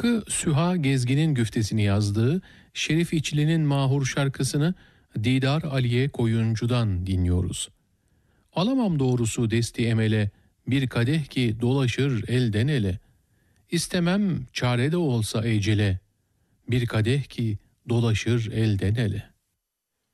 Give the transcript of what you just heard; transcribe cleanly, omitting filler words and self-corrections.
Hakkı Süha Gezgin'in güftesini yazdığı Şerif İçli'nin mahur şarkısını Didar Aliye Koyuncu'dan dinliyoruz. Alamam doğrusu desti emele, bir kadeh ki dolaşır elden ele. İstemem çare de olsa ecele, bir kadeh ki dolaşır elden ele.